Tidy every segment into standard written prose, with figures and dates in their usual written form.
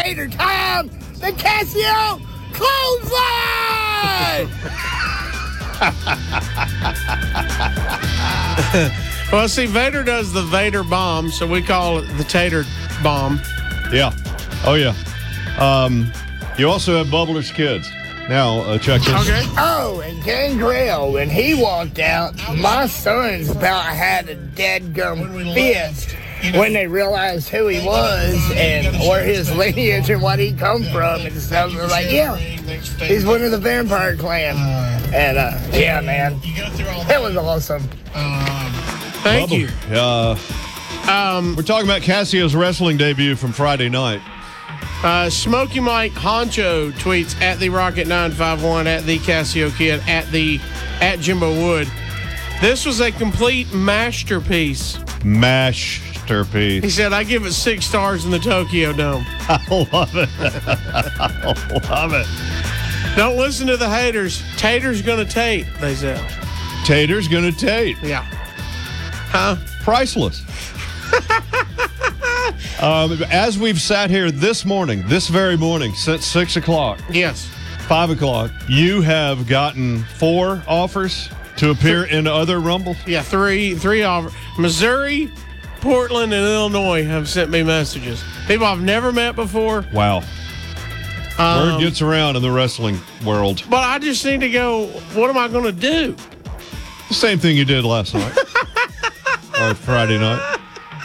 Tater time, the Casio clothesline. Well, see, Vader does the Vader bomb, so we call it the Tater bomb. Yeah. Oh, yeah. You also have Bubbler's kids. Now, check this. Okay. Oh, and Gangrel, when he walked out, my sons about had a dead-gum fist when they realized who he was and where his lineage and what he come from and stuff. They're like, yeah, he's one of the Vampire Clan. And, yeah, man, that was awesome. Thank you. We're talking about Cassio's wrestling debut from Friday night. Smokey Mike Honcho tweets at the Rocket951, at the Casio Kid, at Jimbo Wood. This was a complete masterpiece. He said, I give it 6 stars in the Tokyo Dome. I love it. I love it. Don't listen to the haters. Tater's gonna Tate, they said. Tater's gonna Tate. Yeah. Huh? Priceless. As we've sat here this very morning, since 6 o'clock. Yes. 5 o'clock, you have gotten 4 offers to appear in other Rumbles? Yeah, three offers. Missouri, Portland, and Illinois have sent me messages. People I've never met before. Wow. Word gets around in the wrestling world. But I just need to go, what am I going to do? The same thing you did last night. Or Friday night.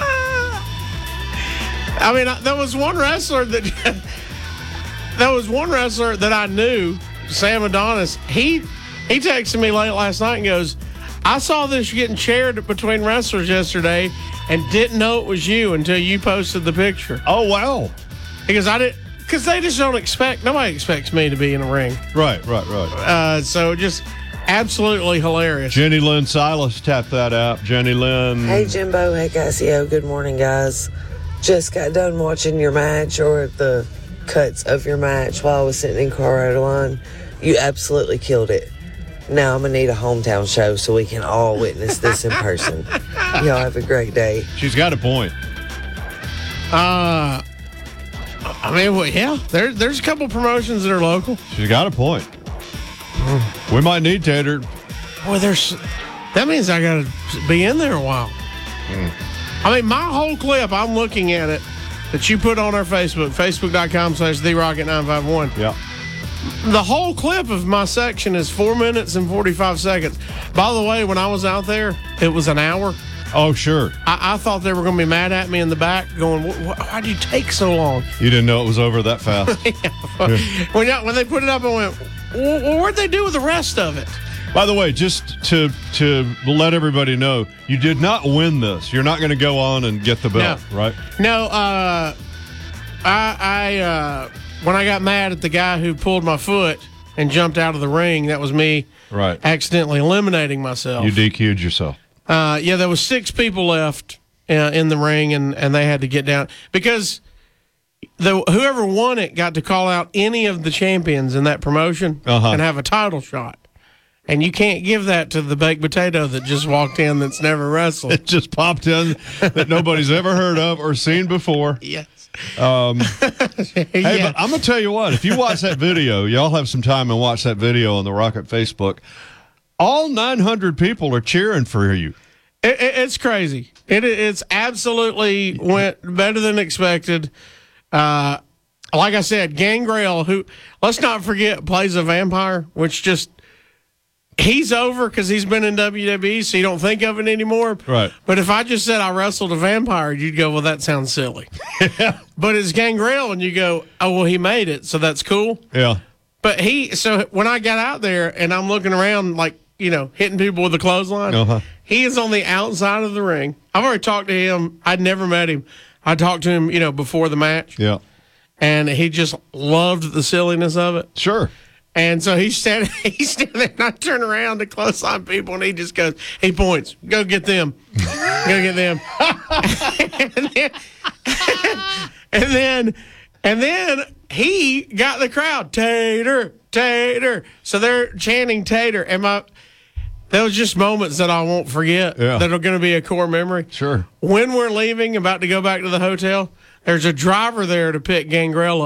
I mean, there was one wrestler that I knew, Sam Adonis. He texted me late last night and goes, I saw this getting shared between wrestlers yesterday and didn't know it was you until you posted the picture. Oh, wow. Because they just don't expect, nobody expects me to be in a ring. Right. So just absolutely hilarious. Jenny Lynn Silas tapped that out. Jenny Lynn. Hey, Jimbo. Hey, Casio. Good morning, guys. Just got done watching your match, or the cuts of your match, while I was sitting in Colorado line. You absolutely killed it. Now I'm going to need a hometown show so we can all witness this in person. Y'all have a great day. She's got a point. I mean, well, yeah, there's a couple promotions that are local. She's got a point. We might need Tater. Boy, that means I got to be in there a while. I mean, my whole clip, I'm looking at it, that you put on our Facebook, facebook.com/TheRocket951. Yeah. The whole clip of my section is 4 minutes and 45 seconds. By the way, when I was out there, it was an hour. Oh, sure. I thought they were going to be mad at me in the back, going, why'd you take so long? You didn't know it was over that fast. Yeah. When they put it up, I went, well, what'd they do with the rest of it? By the way, just to let everybody know, you did not win this. You're not going to go on and get the belt, right? No, I when I got mad at the guy who pulled my foot and jumped out of the ring, that was me accidentally eliminating myself. You DQ'd yourself. Yeah, there was 6 people left in the ring, and they had to get down. Because whoever won it got to call out any of the champions in that promotion and have a title shot. And you can't give that to the baked potato that just walked in that's never wrestled. It just popped in that nobody's ever heard of or seen before. Yes. Hey, but I'm going to tell you what. If you watch that video, y'all have some time and watch that video on the Rocket Facebook, all 900 people are cheering for you. It's crazy. It's absolutely went better than expected. Like I said, Gangrel, who, let's not forget, plays a vampire, which just... He's over because he's been in WWE, so you don't think of it anymore. Right. But if I just said I wrestled a vampire, you'd go, well, that sounds silly. Yeah. But it's Gangrel, and you go, oh, well, he made it, so that's cool. Yeah. But so when I got out there and I'm looking around, like, hitting people with a clothesline, he is on the outside of the ring. I've already talked to him. I'd never met him. I talked to him, before the match. Yeah. And he just loved the silliness of it. Sure. And so he's standing there, and I turn around to clothesline people, and he just goes, he points, go get them. Go get them. and then he got the crowd, Tater, Tater. So they're chanting Tater. And those just moments that I won't forget that are going to be a core memory. Sure. When we're leaving, about to go back to the hotel, there's a driver there to pick Gangrel up.